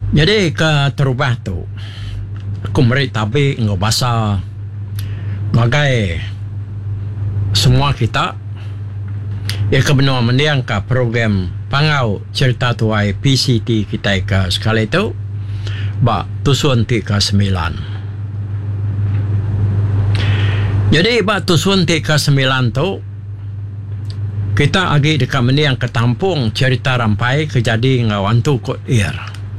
Jadi ke terubah tu aku merik tabi ngau bahasa ngagai semua kita ia kebenar mendiang ke program pangau cerita tuai PCT kita ke sekali tu bak tusun ti ke 9. Jadi bak tusun ti ke 9 tu kita agi dekat mendiang ke tampung cerita rampai kejadi ngau antu kot ir.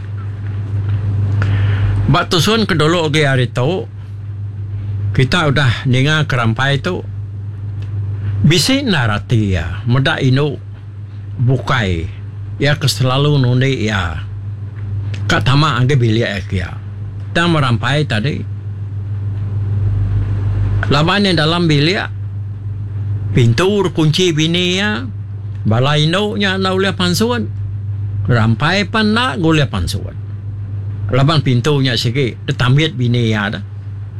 Bak tusun ke dulu lagi hari tu kita udah dengar kerampai tu bisi narati ya muda inu bukai ya keselalu nundi ya kat tama angge bilia ya ta merampai tadi laban yang dalam bilia pintu kunci bini ya balai no nya naulia pansuan rampai pan na gulia pansuan laban pintunya sikit tambiat bini ya dah.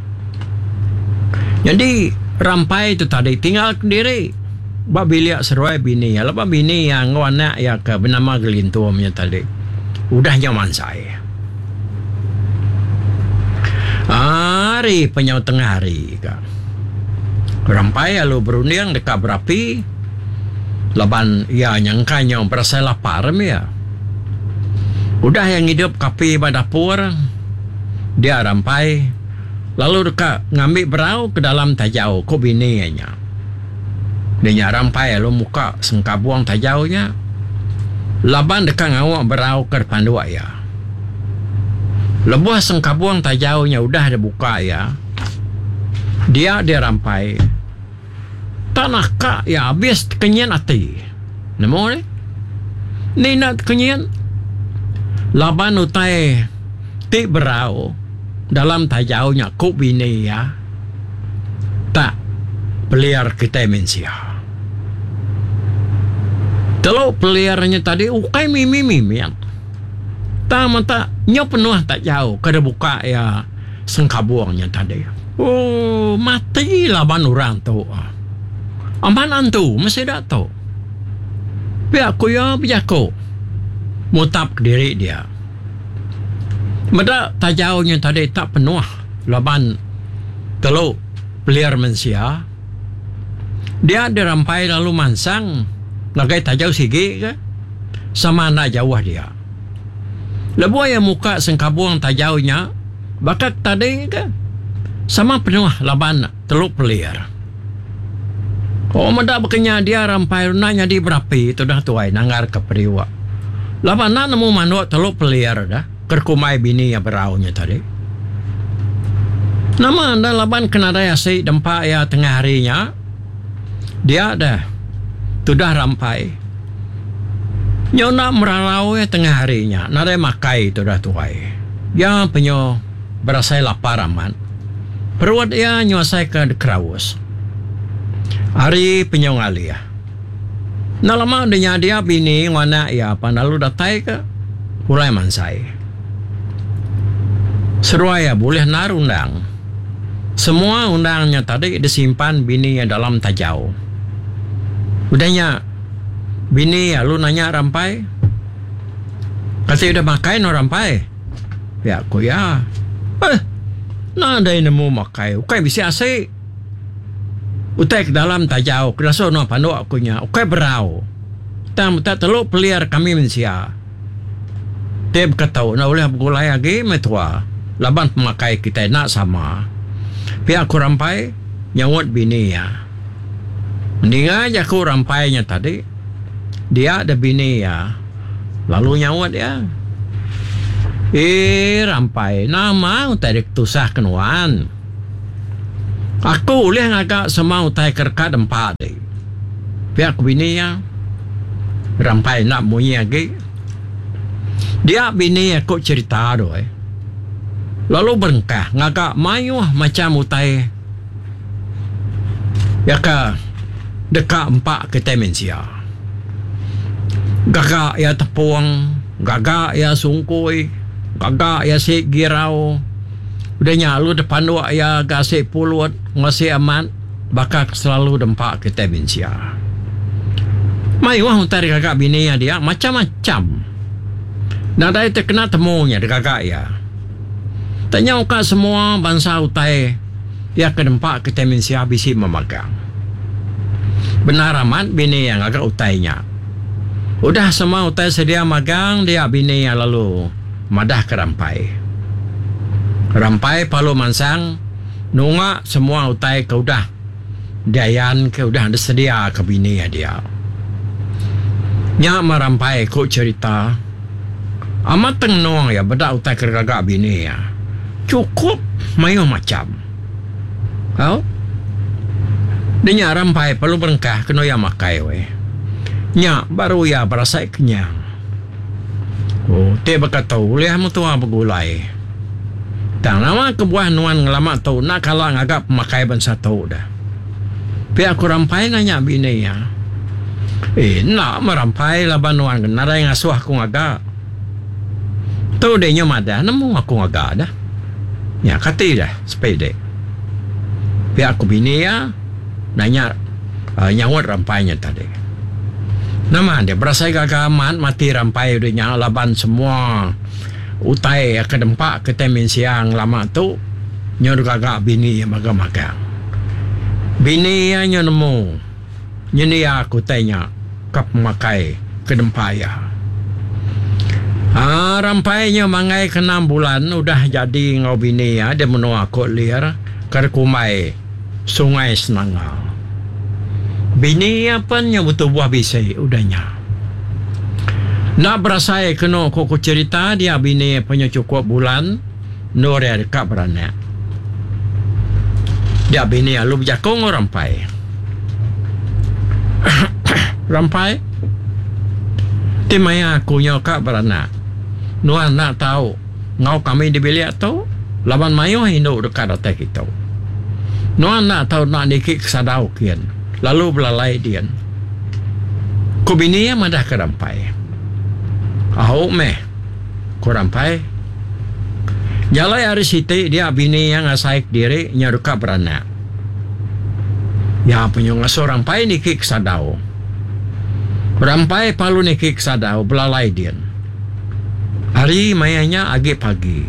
Jadi rampai itu tadi tinggal sendiri bak bilik seruai bini ya laban bini yang anak ya ke bernama gelintuamnya tadi udah nyaman saya hari penyau tengah hari ka rampai lalu berunding dekat berapi laban ya nyangkanya berasa lapar ya udah yang hidup kapi pada dapur dia rampai lalu dekat ngambil berau ke dalam tajau ko bininya dia rampai lalu muka sengkabuang tajaunya laban dekat ngawak berau ke depan dua ya lebuh sengkabuang tajaunya udah ada buka ya dia rampai tanah kak ya habis kenyan hati nemo ni nak kenyan laban utai ti berau dalam tajaunya kok bini ya tak peliar kita mensia kalau peliarnya tadi ukai mimi yang tak mata nyo penuh tak jauh kada buka ya sengkabuangnya tadi oh mati laban orang tu aman antu masih dak tu biar aku ya bijaku mutap diri dia meda tajaunya tadi tak penuh laban kalau peliar mensia dia dirampai lalu mansang nagai tajau sigi ke sama anak jauh dia lebuh yang muka sengkabuang tajaunya bakat tadi ke sama penuh laban teluk peliar meda bekenya dia rampai nanya di berapi itu dah tuai nangar ke periwa laban na nemu manuk teluk peliar dah kerkumai bini yang beraunya tadi nama anda laban kena daya si dempak ya tengah harinya dia dah sudah rampai nyona merarau ya tengah harinya nada makai itu dah tuai ya penyo berasa lapar aman perut ya nyuasai ke kerawus hari penyo ngali ya nah lama dia bini wana ya panalu datai ke mulai mansai seruaya boleh nar undang semua undangnya tadi disimpan bini dalam tajau udahnya bini ya lu nanya rampai kasih udah makai no rampai ya aku ya nah ada nemu makai ukai bisa asik utai ke dalam tajau kerasa no pandu akunya ukai berau tak teluk peliar kami mensia teb katau na boleh gulai lagi metua laban pemakai kita nak sama pihak aku rampai nyawat bini ya mending aja aku rampainya tadi dia ada bini ya lalu nyawat ya rampai nama utai tusah kenuan aku boleh agak semau utai kerkat empat pihak bini ya rampai nak bunyi lagi dia bini aku cerita doy lalu berengkah ngagak mayuh macam utai ya ka dekat empat kita mensia gagak ya tepung gagak ya sungkui gagak ya si girau udah nyalu depan dua ya gasik puluh masih aman bakal selalu dempak kita mensia mayuh utai gagak bini ya dia macam-macam Nada itu kena temunya dekat ya. Tanya uka semua bangsa utai dia kedempak ke temensia bisi memagang. Benar amat bini yang agak utainya. Udah semua utai sedia magang, dia bini yang lalu madah ke Rampai. Rampai palu mansang nunga semua utai ke udah dayan ke udah ada sedia ke bini ya dia. Nya Rampai ko cerita amat tenong ya bedak utai ke gagak bini ya. Cukup mayo macam. Kau? Dia Rampai perlu berengkah kena ya makai we. Nya baru ya berasa kenyang. Oh, te berkata lihat mutua bergulai. Tang nama kebuah nuan ngelama tau nak kalau ngagap makai bangsa tau dah. Pihak aku Rampai nanya bini ya. Nak merampai laban nuan kenara yang asuh aku ngagak. Tau dia nyamada nemu aku ngagak dah. Ya kati dah sepede. Pihak aku bini ya nanya nyawat Rampainya tadi. Nama dia berasa gagaman mati Rampai udah nyala laban semua utai ke dempak ke temin siang lama tu nyor gagak bini yang magang-magang. Bini yang nemu nyeni aku tanya kap makai ke dempak ya. Rampainya mangai ke 6 bulan udah jadi ngau bini ya dia menua kok liar kerkumai sungai Senangau. Bini apa nya butuh buah bisai udahnya. Nak berasa kena kok cerita dia bini punya cukup bulan nur ya dekat beranak. Dia bini lu berjakong Rampai. Rampai timaya aku nyokak beranak. Nuan nak tahu ngau kami di bilik tu laban mayo hindo dekat atas kita. Nuan nak tahu nak nikik sadau kian. Lalu belalai dia. Ku bini yang madah ke Rampai. Ahok meh. Ku Rampai. Jalai hari siti dia bini yang asaik diri nyaruka beranak. Ya punya ngasuh Rampai nikik sadau. Rampai palu nikik sadau belalai dia. Hari mayanya agi pagi.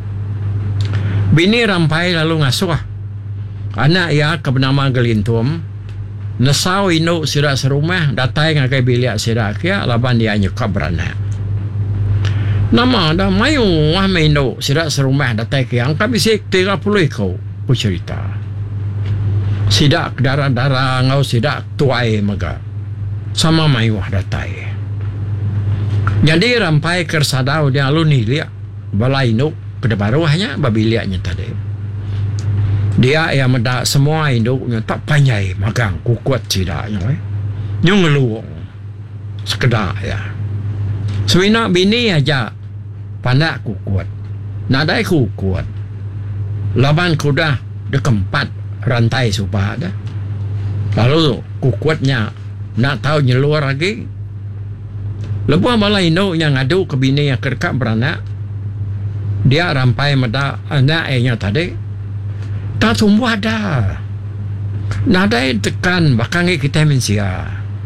Bini Rampai lalu ngasuh anak ya ke bernama Gelintum. Nasau ino sirak serumah datai ngakai bilik sirak kia laban dia nyukap beranak. Nama dah mayu wah maino sirak serumah datai kia angka bisik 30 kau ku cerita. Sidak darah-darah ngau sidak tuai maga. Sama mayu wah datai. Jadi Rampai kersadau dia lalu ni liak balai ino kedepan ruahnya babiliaknya tadi. Dia yang mendak semua induknya tak panjai magang kuat tidaknya nyung ngeluong sekedar ya sebenarnya bini aja pandak kuat nadai kuat laban kuda dekempat rantai supaya ada lalu kuatnya nak tahu nyeluar lagi lebuh malah induk yang ngadu ke bini yang kerkak beranak dia Rampai mendak anaknya tadi tak tumbuh ada. Nadai tekan bakangi kita mensia.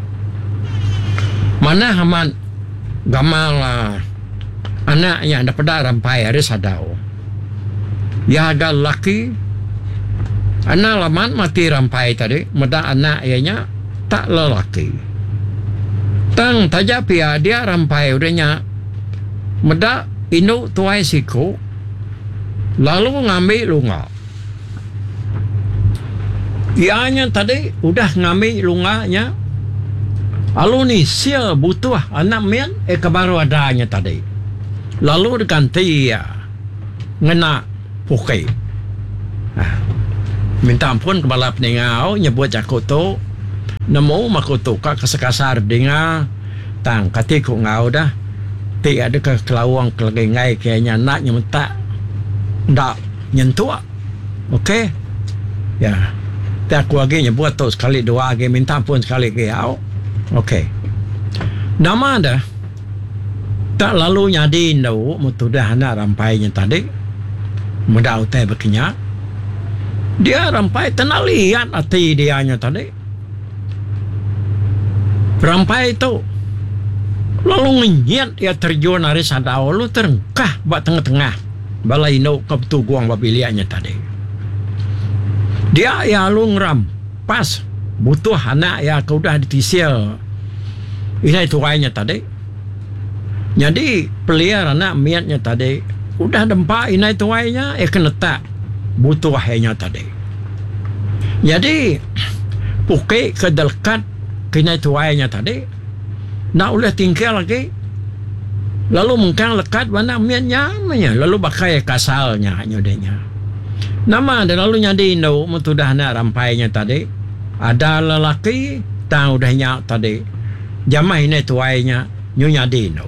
Mana haman gamal anak yang dapat Rampai ada sadau. Ya agak laki. Anak laman mati Rampai tadi. Meda anak ianya tak lelaki. Tang tajak pia dia Rampai udahnya. Meda induk tuai siku. Lalu ngambil lunga. Ianya tadi udah ngambil lunganya. Lalu ni sia butuh anak mian kebaru adanya tadi. Lalu diganti ya ngena pukai. Minta ampun kepala peningau nyebut jakoto. Nemu makoto ka kesekasar dengar tang katiku ngau dah. Ti ada ke kelawang kelegengai kayaknya naknya mentak ndak nyentuh. Okey. Ya. Aku lagi nyebut tu sekali dua lagi minta pun sekali ke au. Okey. Nama dah tak lalu nyadi ndau mutu dah anak Rampainya tadi. Muda utai berkenyak. Dia Rampai tenang lihat hati dianya tadi. Rampai itu Lalu ngenyet ya terjun dari sadau lu terengkah buat tengah-tengah balai no ke petuguang babilianya tadi. Dia ya lu ngerampas butuh anak ya kau dah ditisil. Ini tuainya tadi. Jadi pelihara anak miatnya tadi udah dempak ini tuainya kena tak butuh hanya tadi. Jadi pukai kedelkat kena tuainya tadi. Nak ulah tinggal lagi. Lalu mengkang lekat mana miatnya lalu bakai kasalnya nyodenya. Nama dan lalu nyadi no mutudah nak rampainya tadi. Ada lelaki tahu dah nyak tadi. Jamah ini tuainya nyadi no.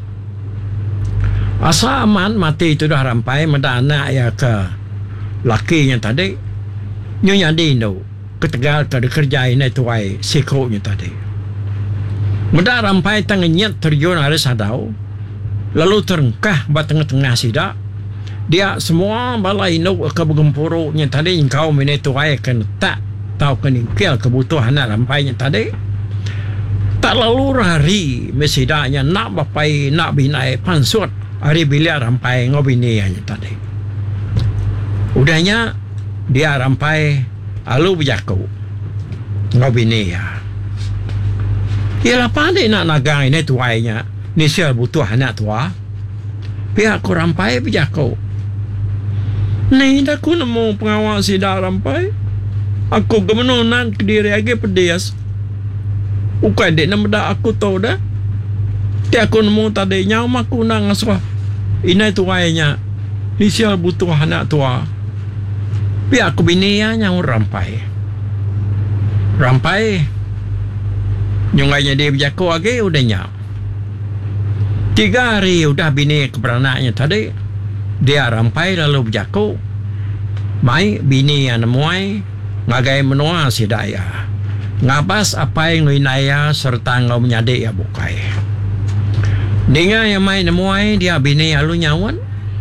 Asa aman mati itu dah rampai medana ya ke lakinya tadi. Nyadi no. Ketegal ke kerja ini tuai sikonya tadi. Mudah rampai tangannya terjun dari sadau. Lalu terengkah buat tengah-tengah sidak. Dia semua balai no ke begempuruknya tadi. Engkau menetuai akan tak tahu keningkil kebutuhan rampainya tadi. Tak lalu hari mesidaknya nak bapai nak binai pansut. Hari bila rampai ngobinianya tadi. Udahnya dia rampai alu berjaku. Ngobinia. Ialah pandai nak nagang ini tuainya. Ni siapa butuh anak tua. Pihak aku rampai berjaku. Ni dah aku nemu pengawal si dah rampai. Aku kemenunan ke diri lagi pedias. Bukan dia nama dah aku tahu dah. Dia aku nemu tadi nyawa aku nak ngasuh. Ini tuainya. Ni siapa butuh anak tua. Pihak aku bini yang rampai. Rampai. Nyungainya dia berjaku lagi udahnya. 3 hari udah bini keberanaknya tadi. Dia rampai lalu berjaku. Mai bini yang nemuai. Ngagai menua si daya. Ngabas apa yang winaya serta ngau menyadik ya bukai. Dengar yang mai nemuai dia bini alu nyawan.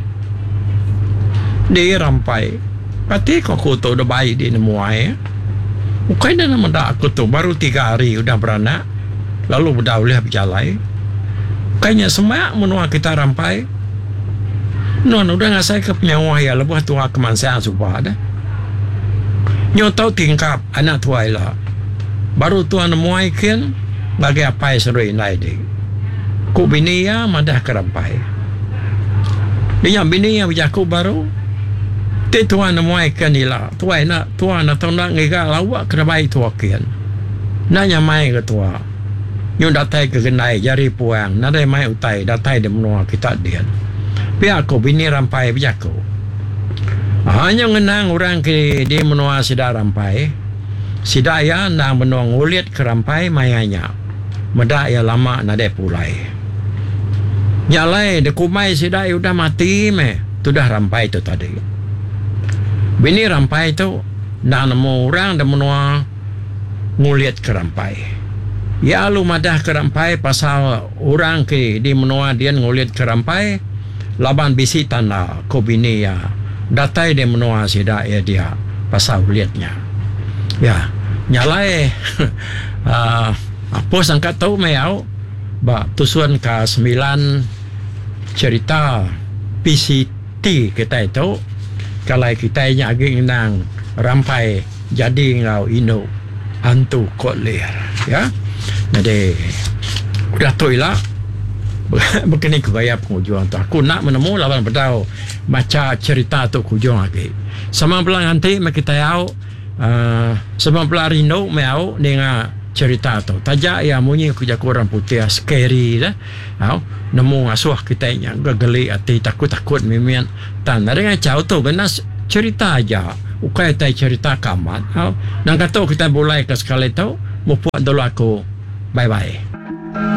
Dia rampai. Kati kau kutu udah baik dia nemuai. Bukan dah nama dah aku tu baru 3 hari udah beranak. Lalu berdaulah berjalan. Kayaknya semak menua kita rampai. Non udah ngasai ke penyawa ya lebuh tua kemansaan supaya dah. Nyo tahu tingkap anak tua lah. Baru tuan nemuai kian bagi apa seru inai deh. Ku bini ya madah kerampai. Dia bini yang berjaku baru. Tuan nemuai kian ila. Tuan nak tahu nak ngigak lawak kerabai tua kian. Nanya mai ke tua. Nyo datai ke genai jari puang. Nadai mai utai datai dia menua kita dian. Pihak aku bini rampai berjaku. Hanya ngenang orang ke dia menua sida rampai. Sida ya nang menua ngulit ke rampai mayanya. Medak ya lama nadai pulai. Nyalai dekumai sida udah mati tu dah rampai tu tadi. Bini rampai tu nak nemu orang dan menua ngulit ke rampai. Ya lu madah ke rampai pasal orang ke di menua dia ngulit ke rampai. Laban bisi tanda ko bini ya datai dia menua sida ya dia pasal liatnya. Ya nyalai apa sangka tahu mayau ba tusuan ke 9 cerita PCT kita itu. Kalau kita yang agak nang rampai jadi ngau ino hantu kolir ya. Jadi udah toilah begini kegaya pengujuan tu. Aku nak menemu lawan berdau macam cerita tu kujung lagi. Sama belang nanti kita tahu sama belang rindu mau dengan cerita tu. Tajak ya munyi kuja kurang putih scary dah. Nemu asuh kita yang geli hati takut mimian tan dengan jauh tu kena cerita aja ukai tai cerita kamat nang kata kita mulai ke sekali tu mau buat dulu aku bye